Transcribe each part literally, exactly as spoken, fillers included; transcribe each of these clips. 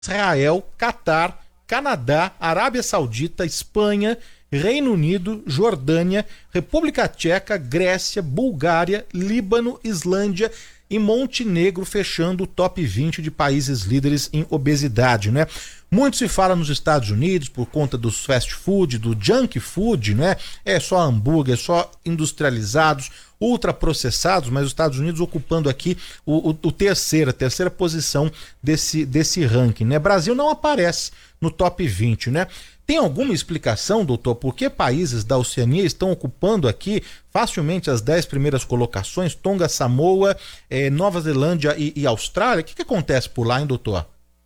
Israel, Catar, Canadá, Arábia Saudita, Espanha, Reino Unido, Jordânia, República Tcheca, Grécia, Bulgária, Líbano, Islândia e Montenegro, fechando o top vinte de países líderes em obesidade, né? Muito se fala nos Estados Unidos por conta dos fast food, do junk food, né? É só hambúrguer, só industrializados, ultraprocessados, mas os Estados Unidos ocupando aqui o, o, o terceira, terceira posição desse, desse ranking, né? Brasil não aparece no top vinte, né? Tem alguma explicação, doutor, por que países da Oceania estão ocupando aqui facilmente as dez primeiras colocações? Tonga, Samoa, eh, Nova Zelândia e, e Austrália? O que, que acontece por lá, hein, doutor?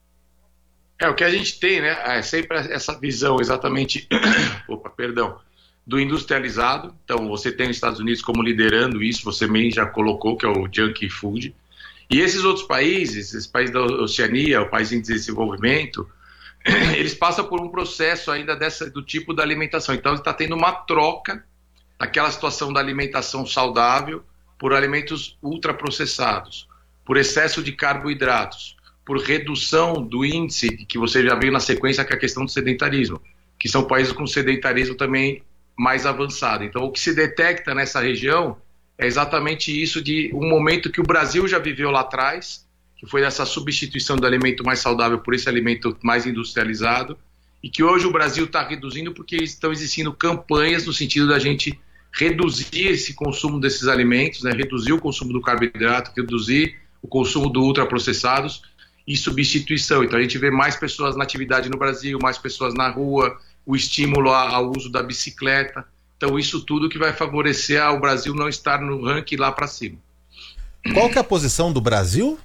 É, o que a gente tem, né, é sempre essa visão exatamente, opa, perdão, do industrializado. Então, você tem os Estados Unidos como liderando isso, você também já colocou, que é o junk food. E esses outros países, esses países da Oceania, o país em desenvolvimento, eles passam por um processo ainda dessa, do tipo da alimentação. Então, está tendo uma troca daquela situação da alimentação saudável por alimentos ultraprocessados, por excesso de carboidratos, por redução do índice que você já viu na sequência, que é a questão do sedentarismo, que são países com sedentarismo também mais avançado. Então, o que se detecta nessa região é exatamente isso, de um momento que o Brasil já viveu lá atrás, que foi essa substituição do alimento mais saudável por esse alimento mais industrializado, e que hoje o Brasil está reduzindo porque estão existindo campanhas no sentido da gente reduzir esse consumo desses alimentos, né, reduzir o consumo do carboidrato, reduzir o consumo do ultraprocessados e substituição. Então a gente vê mais pessoas na atividade no Brasil, mais pessoas na rua, o estímulo ao uso da bicicleta. Então isso tudo que vai favorecer ao Brasil não estar no ranking lá para cima. Qual que é a posição do Brasil?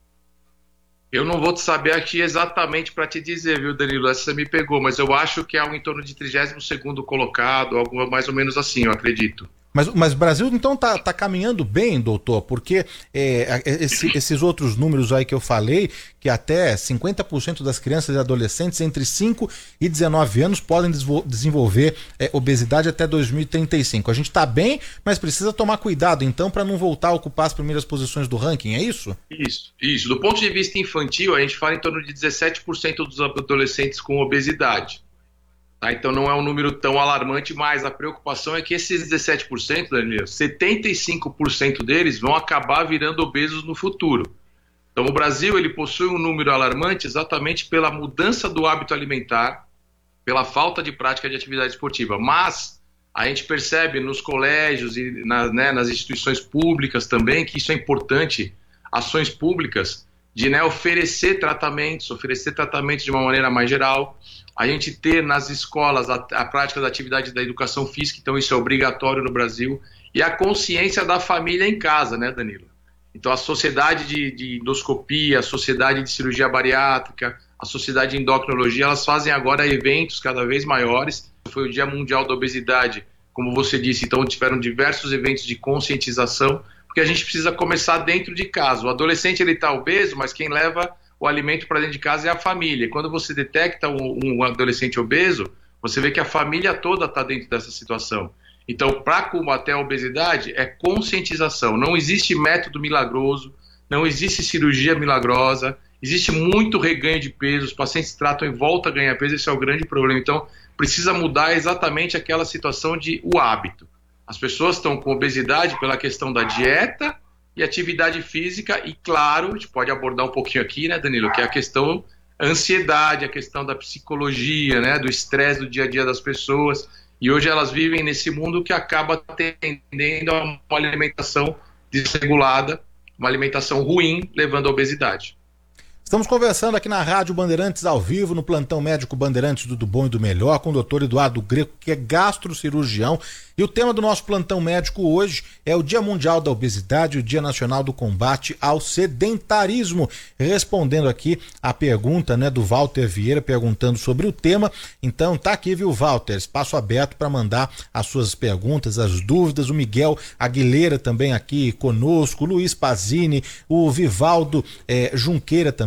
Eu não vou te saber aqui exatamente para te dizer, viu, Danilo? Essa você me pegou, mas eu acho que é algo em torno de trigésimo segundo colocado, algo mais ou menos assim, eu acredito. Mas, mas o Brasil então tá, tá caminhando bem, doutor, porque é, esse, esses outros números aí que eu falei, que até cinquenta por cento das crianças e adolescentes entre cinco e dezenove anos podem desenvolver é, obesidade até dois mil e trinta e cinco. A gente tá bem, mas precisa tomar cuidado então para não voltar a ocupar as primeiras posições do ranking, é isso? Isso, isso. Do ponto de vista infantil, a gente fala em torno de dezessete por cento dos adolescentes com obesidade. Então não é um número tão alarmante, mas a preocupação é que esses dezessete por cento, Danilo, setenta e cinco por cento deles vão acabar virando obesos no futuro. Então o Brasil ele possui um número alarmante exatamente pela mudança do hábito alimentar, pela falta de prática de atividade esportiva. Mas a gente percebe nos colégios e na, né, nas instituições públicas também que isso é importante, ações públicas de, né, oferecer tratamentos, oferecer tratamentos de uma maneira mais geral. A gente ter nas escolas a, a prática da atividade da educação física, então isso é obrigatório no Brasil, e a consciência da família em casa, né, Danilo? Então a sociedade de, de endoscopia, a sociedade de cirurgia bariátrica, a sociedade de endocrinologia, elas fazem agora eventos cada vez maiores. Foi o Dia Mundial da Obesidade, como você disse, então tiveram diversos eventos de conscientização, porque a gente precisa começar dentro de casa. O adolescente ele está obeso, mas quem leva o alimento para dentro de casa é a família. Quando você detecta um, um adolescente obeso, você vê que a família toda está dentro dessa situação. Então, para combater a obesidade, é conscientização. Não existe método milagroso, não existe cirurgia milagrosa, existe muito reganho de peso, os pacientes tratam e voltam a ganhar peso, esse é o grande problema. Então, precisa mudar exatamente aquela situação de o hábito. As pessoas estão com obesidade pela questão da dieta e atividade física, e claro, a gente pode abordar um pouquinho aqui, né, Danilo, que é a questão ansiedade, a questão da psicologia, né, do estresse do dia a dia das pessoas, e hoje elas vivem nesse mundo que acaba tendendo a uma alimentação desregulada, uma alimentação ruim, levando à obesidade. Estamos conversando aqui na Rádio Bandeirantes ao vivo, no Plantão Médico Bandeirantes do Bom e do Melhor, com o doutor Eduardo Greco, que é gastrocirurgião. E o tema do nosso Plantão Médico hoje é o Dia Mundial da Obesidade, o Dia Nacional do Combate ao Sedentarismo. Respondendo aqui a pergunta, né, do Walter Vieira, perguntando sobre o tema. Então tá aqui, viu, Walter? Espaço aberto para mandar as suas perguntas, as dúvidas. O Miguel Aguilera também aqui conosco, o Luiz Pazini, o Vivaldo eh, Junqueira também.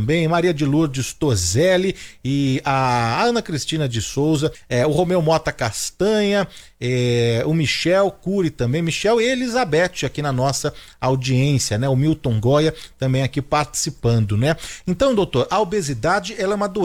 também, Maria de Lourdes Tozelli e a Ana Cristina de Souza, é, o Romeu Mota Castanha, é, o Michel Cury também, Michel e Elizabeth aqui na nossa audiência, né? O Milton Goya também aqui participando, né? Então, doutor, a obesidade ela é uma doença